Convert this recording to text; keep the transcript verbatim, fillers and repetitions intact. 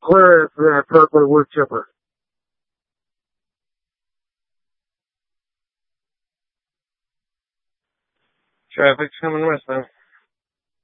clear for that Kirkwood wood chipper. Traffic's coming west now.